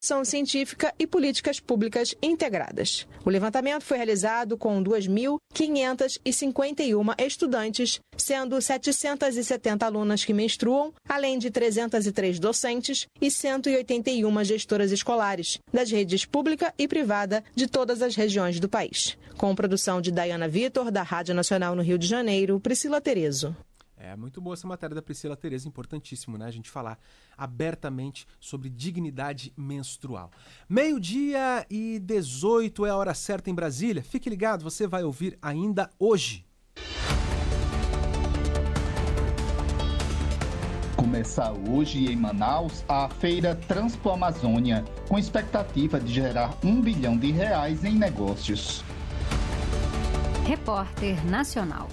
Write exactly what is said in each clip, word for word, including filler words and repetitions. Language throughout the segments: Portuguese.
ação científica e políticas públicas integradas. O levantamento foi realizado com duas mil quinhentas e cinquenta e uma estudantes, sendo setecentas e setenta alunas que menstruam, além de trezentas e três docentes e cento e oitenta e uma gestoras escolares, das redes pública e privada de todas as regiões do país. Com produção de Dayana Vitor, da Rádio Nacional no Rio de Janeiro, Priscila Terezo. É muito boa essa matéria da Priscila Tereza, importantíssimo, né? A gente falar abertamente sobre dignidade menstrual. Meio-dia e dezoito é a hora certa em Brasília. Fique ligado, você vai ouvir ainda hoje. Começa hoje em Manaus a Feira Transpo Amazônia, com expectativa de gerar um bilhão de reais em negócios. Repórter Nacional.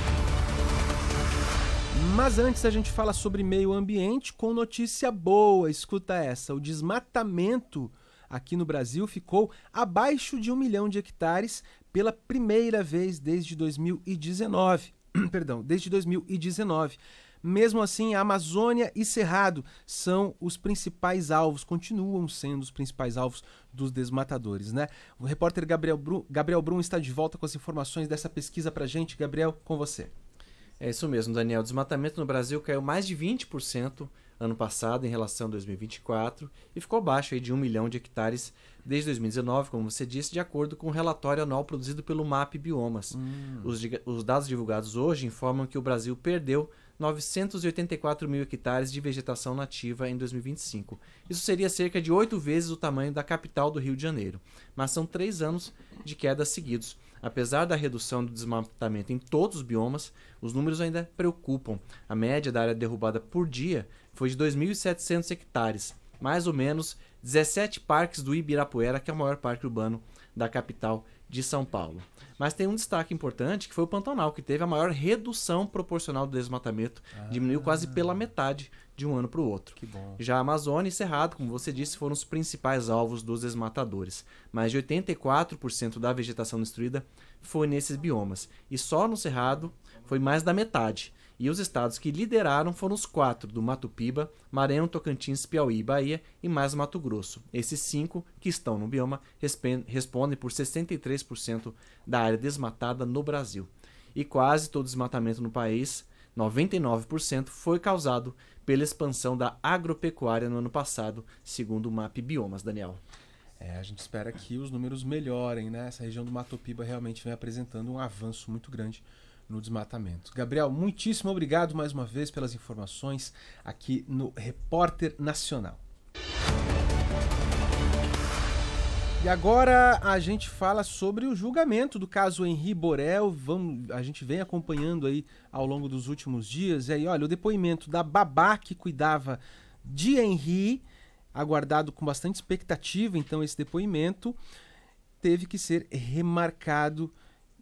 Mas antes a gente fala sobre meio ambiente com notícia boa. Escuta essa, o desmatamento aqui no Brasil ficou abaixo de um milhão de hectares pela primeira vez desde dois mil e dezenove. Perdão, desde dois mil e dezenove. Mesmo assim, a Amazônia e Cerrado são os principais alvos, continuam sendo os principais alvos dos desmatadores, né? O repórter Gabriel Brum, Gabriel Brum está de volta com as informações dessa pesquisa pra gente. Gabriel, com você. É isso mesmo, Daniel. O desmatamento no Brasil caiu mais de vinte por cento ano passado em relação a dois mil e vinte e quatro e ficou abaixo aí de um milhão de hectares desde dois mil e dezenove, como você disse, de acordo com o relatório anual produzido pelo MAP Biomas. Hum. Os, os dados divulgados hoje informam que o Brasil perdeu novecentos e oitenta e quatro mil hectares de vegetação nativa em dois mil e vinte e cinco. Isso seria cerca de oito vezes o tamanho da capital do Rio de Janeiro. Mas são três anos de queda seguidos. Apesar da redução do desmatamento em todos os biomas, os números ainda preocupam. A média da área derrubada por dia foi de dois mil e setecentos hectares, mais ou menos dezessete parques do Ibirapuera, que é o maior parque urbano da capital de São Paulo. Mas tem um destaque importante, que foi o Pantanal, que teve a maior redução proporcional do desmatamento, ah, diminuiu quase pela metade de um ano para o outro. Que bom. Já a Amazônia e Cerrado, como você disse, foram os principais alvos dos desmatadores. Mais de oitenta e quatro por cento da vegetação destruída foi nesses biomas. E só no Cerrado foi mais da metade. E os estados que lideraram foram os quatro, do Mato Piba, Maranhão, Tocantins, Piauí e Bahia, e mais Mato Grosso. Esses cinco que estão no bioma respondem por sessenta e três por cento da área desmatada no Brasil. E quase todo desmatamento no país, noventa e nove por cento, foi causado pela expansão da agropecuária no ano passado, segundo o MAP Biomas, Daniel. É, a gente espera que os números melhorem, né? Essa região do Mato Piba realmente vem apresentando um avanço muito grande no desmatamento. Gabriel, muitíssimo obrigado mais uma vez pelas informações aqui no Repórter Nacional. E agora a gente fala sobre o julgamento do caso Henri Borel. Vamos, a gente vem acompanhando aí ao longo dos últimos dias. E aí, olha, o depoimento da babá que cuidava de Henri, aguardado com bastante expectativa, então esse depoimento teve que ser remarcado.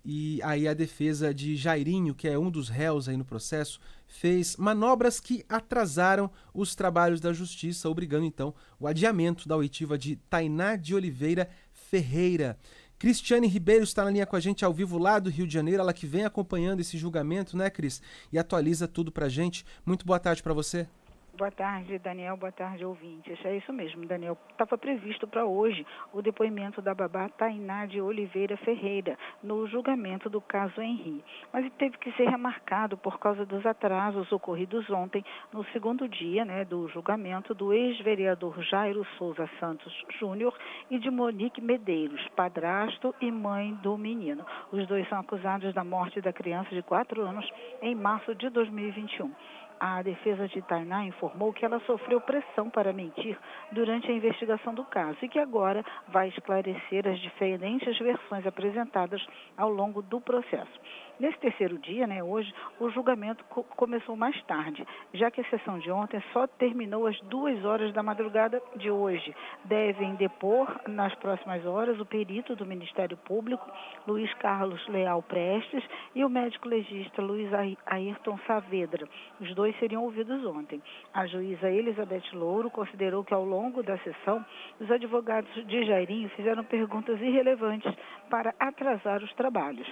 E aí a defesa de Jairinho, que é um dos réus aí no processo, fez manobras que atrasaram os trabalhos da justiça, obrigando então o adiamento da oitiva de Tainá de Oliveira Ferreira. Cristiane Ribeiro está na linha com a gente ao vivo lá do Rio de Janeiro, ela que vem acompanhando esse julgamento, né, Cris? E atualiza tudo pra gente. Muito boa tarde para você. Boa tarde, Daniel. Boa tarde, ouvintes. É isso mesmo, Daniel. Estava previsto para hoje o depoimento da babá Tainá de Oliveira Ferreira no julgamento do caso Henri. Mas teve que ser remarcado por causa dos atrasos ocorridos ontem no segundo dia, né, do julgamento do ex-vereador Jairo Souza Santos Júnior e de Monique Medeiros, padrasto e mãe do menino. Os dois são acusados da morte da criança de quatro anos em março de dois mil e vinte e um. A defesa de Tainá informou que ela sofreu pressão para mentir durante a investigação do caso e que agora vai esclarecer as diferentes versões apresentadas ao longo do processo. Nesse terceiro dia, né, hoje, o julgamento co- começou mais tarde, já que a sessão de ontem só terminou às duas horas da madrugada de hoje. Devem depor, nas próximas horas, o perito do Ministério Público, Luiz Carlos Leal Prestes, e o médico legista Luiz Ayrton Saavedra. Os dois seriam ouvidos ontem. A juíza Elizabeth Louro considerou que, ao longo da sessão, os advogados de Jairinho fizeram perguntas irrelevantes para atrasar os trabalhos.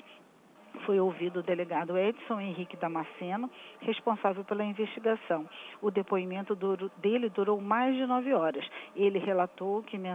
Foi ouvido o delegado Edson Henrique Damasceno, responsável pela investigação. O depoimento duro, dele durou mais de nove horas. Ele relatou que